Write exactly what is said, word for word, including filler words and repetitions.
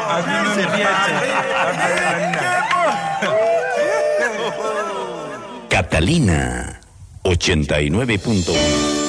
Así no empieza. Catalina ochenta y nueve punto uno.